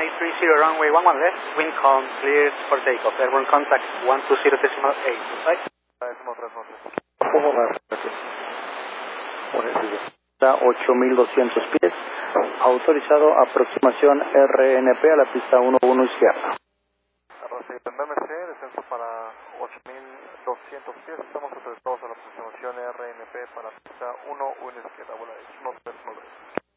1830 runway 11 left, wind calm, cleared for takeoff. Airborne contact 120.8, right? Está 8.200 pies. Autorizado aproximación RNP a la pista 11 izquierda. MMC, descenso para 8.200 pies. Estamos autorizados a la aproximación RNP para pista 11 izquierda. Vuela 1393.